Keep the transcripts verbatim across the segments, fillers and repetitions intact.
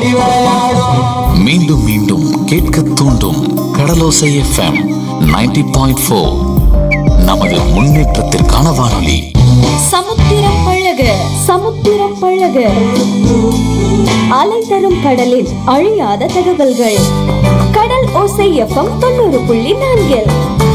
மீண்டும் மீண்டும் கேட்க தூண்டும் கடலோசை எஃப்எம் நைன்டி பாயிண்ட் ஃபோர். நமது முன்னேற்றத்திற்கான வானொலி. சமுத்திரம் பழக சமுத்திரம் பழக அலை தரும் கடலில் அழியாத தகவல்கள். கடல் ஓசை எஃப்எம் தொண்ணூறு புள்ளி நான்கில்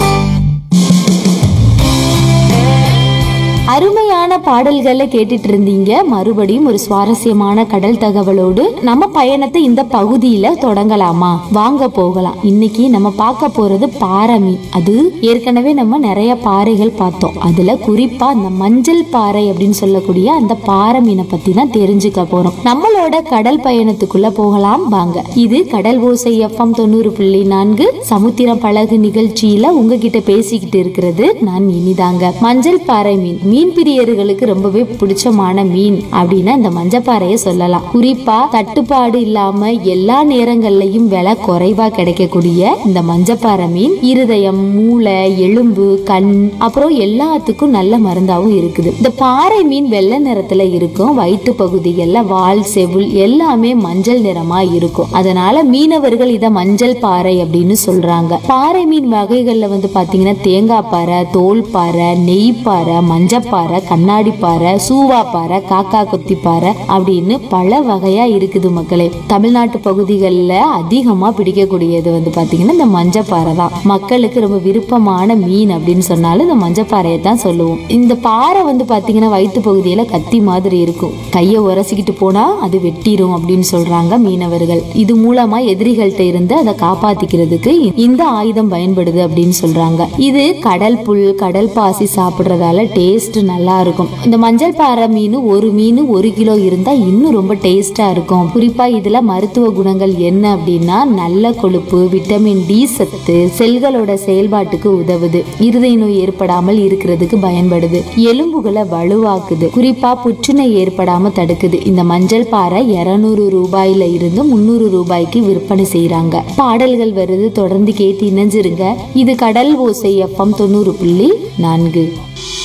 அருமையான பாடல்களை கேட்டுட்டு இருந்தீங்க. மறுபடியும் ஒரு சுவாரஸ்யமான கடல் தகவலோடு நம்ம பயணத்தை இந்த பகுதியில தொடங்கலாமா? வாங்க போகலாம். இன்னைக்கு நம்ம பார்க்க போறது பாறை மீன். அது ஏற்கனவே நம்ம நிறைய பாறைகள் பார்த்தோம். அதுல குறிப்பா அந்த மஞ்சள் பாறை அப்படின்னு சொல்லக்கூடிய அந்த பாறை மீனை பத்தி தான் தெரிஞ்சுக்க போறோம். நம்மளோட கடல் பயணத்துக்குள்ள போகலாம் வாங்க. இது கடல் ஓசை எஃப்எம் தொண்ணூறு புள்ளி நான்கு சமுத்திரம் பழகு நிகழ்ச்சியில உங்ககிட்ட பேசிக்கிட்டு இருக்கிறது நான் இனிதாங்க. மஞ்சள் பாறை மீன் மீன் பிரியர்களுக்கு ரொம்பவே பிடிச்சமான மீன் அப்படின்னா இந்த மஞ்சப்பாறையை சொல்லலாம். குறிப்பா தட்டுப்பாடு இல்லாம எல்லா நேரங்கள்லயும் விலை குறைவா கிடைக்கக்கூடிய இந்த மஞ்சப்பாறை மீன் இருதயம், மூளை, எலும்பு, கண் அப்புறம் எல்லாத்துக்கும் நல்ல மருந்தாவும் இருக்குது. இந்த பாறை மீன் வெள்ளை நிறத்துல இருக்கும். வயிற்று பகுதிகள்ல வால், செவுள் எல்லாமே மஞ்சள் நிறமா இருக்கும். அதனால மீனவர்கள் இத மஞ்சள் பாறை அப்படின்னு சொல்றாங்க. பாறை மீன் வகைகள்ல வந்து பாத்தீங்கன்னா தேங்காய் பாறை, தோல் பாறை, நெய் பாறை, மஞ்சப்பாறை, கண்ணாடி பாறை, சூவா பாறை, காக்கா கொத்தி பாறை அப்படின்னு பல வகையா இருக்குது மக்களே. தமிழ்நாட்டு பகுதிகளில் அதிகமா பிடிக்கக்கூடியது வந்து பாத்தீங்கன்னா இந்த மஞ்சப்பாறை தான். மக்களுக்கு ரொம்ப விருப்பமான மீன் அப்படின்னு சொன்னாலும் இந்த மஞ்சப்பாறையை தான் சொல்லுவோம். இந்த பாறை வந்து பாத்தீங்கன்னா வயிற்று பகுதியில கத்தி மாதிரி இருக்கும். கையை உரசிக்கிட்டு போனா அது வெட்டிரும் அப்படின்னு சொல்றாங்க மீனவர்கள். இது மூலமா எதிரிகள்கிட்ட இருந்து அதை காப்பாத்திக்கிறதுக்கு இந்த ஆயுதம் பயன்படுது அப்படின்னு சொல்றாங்க. இது கடல் புல், கடல் பாசி சாப்பிடுறதால டேஸ்ட் நல்லா இருக்கும். இந்த மஞ்சள் பாறை மீன் ஒரு மீன் ஒரு கிலோ இருந்தா இன்னும் ரொம்ப டேஸ்டா இருக்கும். குறிப்பா இதுல மருத்துவ குணங்கள் என்ன அப்படின்னா நல்ல கொழுப்பு, விட்டமின் டி சத்து, செல்களோட செயல்பாட்டுக்கு உதவுது, இருதய நோய் ஏற்படாமல் இருக்கிறதுக்கு பயன்படுது, எலும்புகளை வலுவாக்குது, குறிப்பா புற்றுநோய் ஏற்படாம தடுக்குது. இந்த மஞ்சள் பாறை இருநூறு ரூபாயில இருந்து முன்னூறு ரூபாய்க்கு விற்பனை செய்யறாங்க. பாடல்கள் வருது, தொடர்ந்து கேட்டு இணைஞ்சிருங்க. இது கடல் ஓசை எஃப்எம் தொண்ணூறு புள்ளி நான்கு.